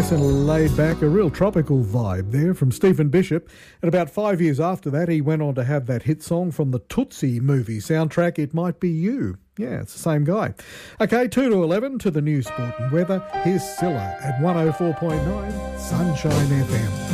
Nice and laid back, a real tropical vibe there from Stephen Bishop. And about 5 years after that, he went on to have that hit song from the Tootsie movie soundtrack, It Might Be You. Yeah, it's the same guy. Okay, 2 to 11 to the news, sport and weather. Here's Scylla at 104.9 Sunshine FM.